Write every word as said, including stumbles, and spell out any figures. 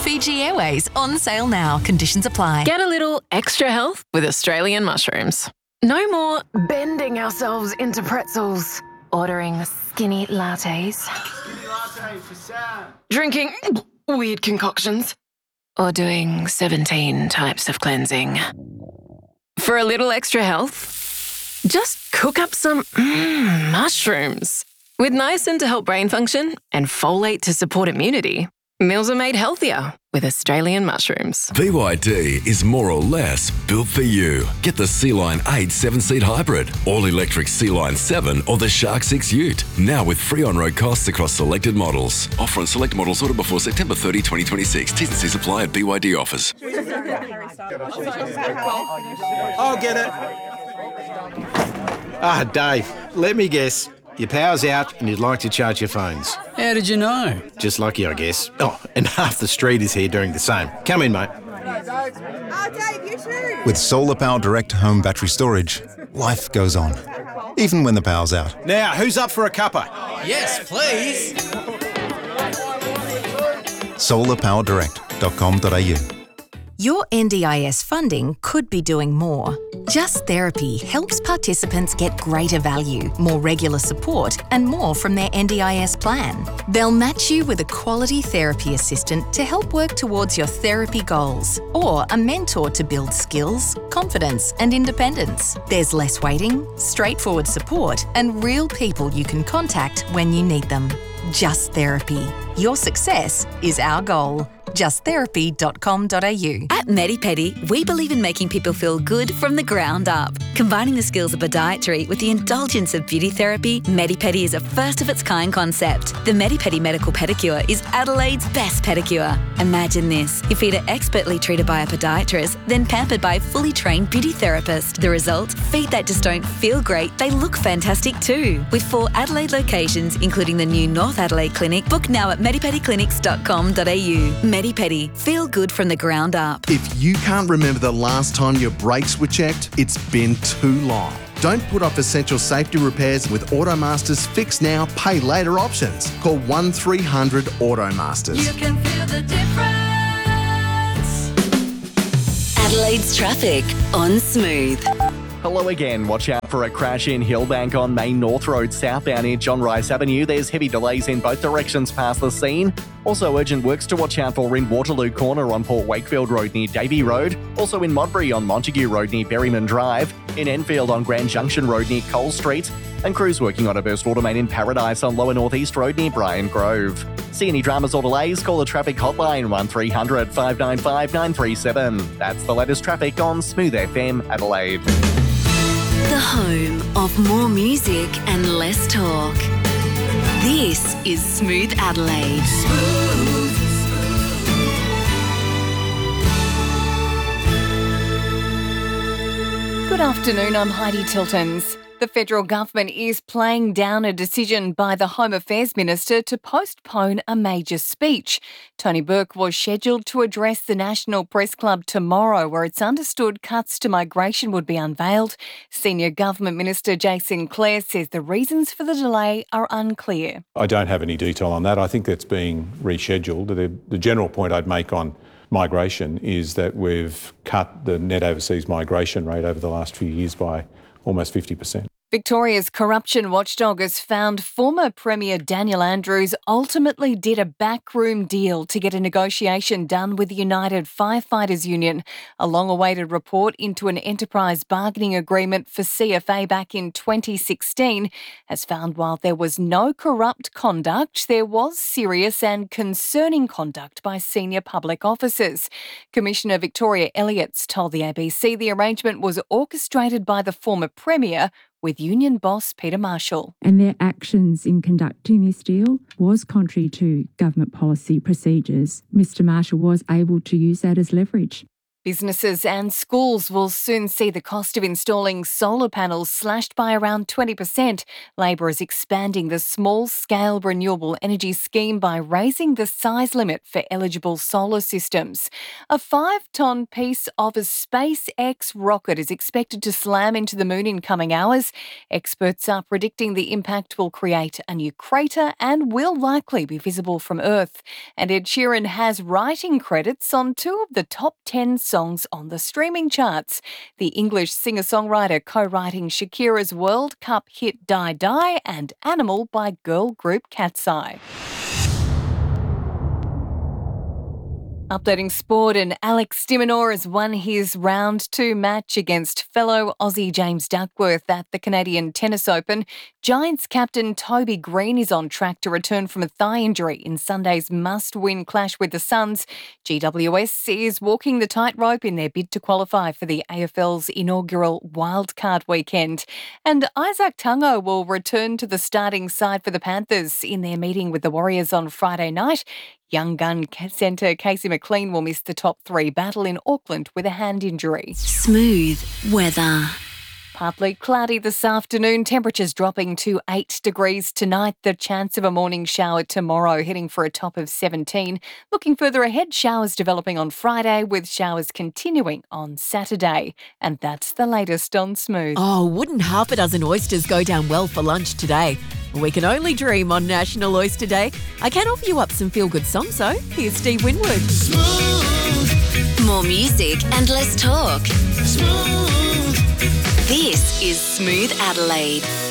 Fiji Airways on sale now. Conditions apply. Get a little extra health with Australian mushrooms. No more bending ourselves into pretzels, ordering skinny lattes, Skinny latte for Sam. drinking weird concoctions, or doing seventeen types of cleansing. For a little extra health, just cook up some mm, mushrooms. With niacin to help brain function and folate to support immunity, meals are made healthier with Australian mushrooms. B Y D is more or less built for you. Get the Sea-Line eight seven-seat hybrid, all-electric Sea-Line seven or the Shark six Ute. Now with free on-road costs across selected models. Offer on select models ordered before September thirtieth, twenty twenty-six. T's and C's apply at B Y D offers. I'll get it. Ah, Dave, let me guess. Your power's out and you'd like to charge your phones. How did you know? Just lucky, I guess. Oh, and half the street is here doing the same. Come in, mate. Oh, Dave, you too. With Solar Power Direct home battery storage, life goes on, even when the power's out. Now, who's up for a cuppa? Yes, please. solar power direct dot com dot a u. Your N D I S funding could be doing more. Just Therapy helps participants get greater value, more regular support, and more from their N D I S plan. They'll match you with a quality therapy assistant to help work towards your therapy goals, or a mentor to build skills, confidence, and independence. There's less waiting, straightforward support, and real people you can contact when you need them. Just Therapy. Your success is our goal. just therapy dot com dot a u. At MediPedi, we believe in making people feel good from the ground up. Combining the skills of podiatry with the indulgence of beauty therapy, MediPedi is a first-of-its-kind concept. The MediPedi Medical Pedicure is Adelaide's best pedicure. Imagine this. Your feet are expertly treated by a podiatrist, then pampered by a fully trained beauty therapist. The result? Feet that just don't feel great, they look fantastic too. With four Adelaide locations, including the new North Adelaide Clinic, book now at medipedi clinics dot com dot a u. MediPedi. Feel good from the ground up. If you can't remember the last time your brakes were checked, it's been too long. Don't put off essential safety repairs with Automaster's Fix Now, Pay Later options. Call one three hundred Automasters. You can feel the difference. Adelaide's traffic on Smooth. Hello again. Watch out for a crash in Hillbank on Main North Road southbound near John Rice Avenue. There's heavy delays in both directions past the scene. Also urgent works to watch out for in Waterloo Corner on Port Wakefield Road near Davey Road. Also in Modbury on Montague Road near Berryman Drive. In Enfield on Grand Junction Road near Cole Street. And crews working on a burst water main in Paradise on Lower North East Road near Brian Grove. See any dramas or delays? Call the traffic hotline one three hundred five nine five nine three seven. That's the latest traffic on Smooth F M Adelaide. The home of more music and less talk. This is Smooth Adelaide. Smooth. Good afternoon, I'm Heidi Tiltons. The federal government is playing down a decision by the Home Affairs Minister to postpone a major speech. Tony Burke was scheduled to address the National Press Club tomorrow, where it's understood cuts to migration would be unveiled. Senior Government Minister Jason Clare says the reasons for the delay are unclear. I don't have any detail on that. I think that's being rescheduled. The, the general point I'd make on migration is that we've cut the net overseas migration rate over the last few years by almost fifty percent. Victoria's corruption watchdog has found former Premier Daniel Andrews ultimately did a backroom deal to get a negotiation done with the United Firefighters Union. A long-awaited report into an enterprise bargaining agreement for C F A back in twenty sixteen has found while there was no corrupt conduct, there was serious and concerning conduct by senior public officers. Commissioner Victoria Elliott's told the A B C the arrangement was orchestrated by the former Premier with union boss Peter Marshall. And their actions in conducting this deal was contrary to government policy procedures. Mister Marshall was able to use that as leverage. Businesses and schools will soon see the cost of installing solar panels slashed by around twenty percent. Labor is expanding the small-scale renewable energy scheme by raising the size limit for eligible solar systems. A five-tonne piece of a SpaceX rocket is expected to slam into the moon in coming hours. Experts are predicting the impact will create a new crater and will likely be visible from Earth. And Ed Sheeran has writing credits on two of the top ten songs songs on the streaming charts. The English singer-songwriter co-writing Shakira's World Cup hit Die Die and Animal by girl group Cat's Eye. Updating sport, and Alex de Minaur has won his round two match against fellow Aussie James Duckworth at the Canadian Tennis Open. Giants captain Toby Green is on track to return from a thigh injury in Sunday's must-win clash with the Suns. G W S is walking the tightrope in their bid to qualify for the A F L's inaugural wildcard weekend. And Isaac Tungo will return to the starting side for the Panthers in their meeting with the Warriors on Friday night. Young gun centre Casey McLean will miss the top three battle in Auckland with a hand injury. Smooth weather. Partly cloudy this afternoon, temperatures dropping to eight degrees tonight. The chance of a morning shower tomorrow, heading for a top of seventeen. Looking further ahead, showers developing on Friday with showers continuing on Saturday. And that's the latest on Smooth. Oh, wouldn't half a dozen oysters go down well for lunch today? We can only dream on National Oyster Day. I can offer you up some feel-good songs though. Here's Steve Winwood. Smooth. More music and less talk. Smooth. This is Smooth Adelaide.